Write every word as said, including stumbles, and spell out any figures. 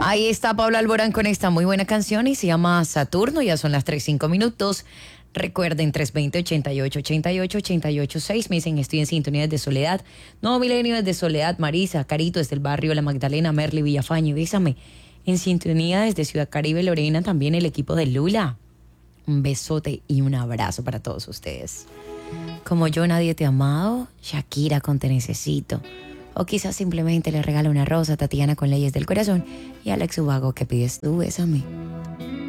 Ahí está Pablo Alborán con esta muy buena canción y se llama Saturno. Ya son las tres, cinco minutos. Recuerden, tres dos cero, ochenta y ocho, ochenta y ocho, ochenta y ocho, seis. Me dicen, estoy en sintonía desde Soledad. Nuevo Milenio desde Soledad. Marisa, Carito desde el barrio La Magdalena, Merly, Villafañe. Bésame. En sintonía desde Ciudad Caribe, Lorena, también el equipo de Lula. Un besote y un abrazo para todos ustedes. Como yo nadie te ha amado, Shakira con Te Necesito. O quizás simplemente le regala una rosa a Tatiana con Leyes del Corazón y Alex Ubago, ¿qué pides tú? Bésame.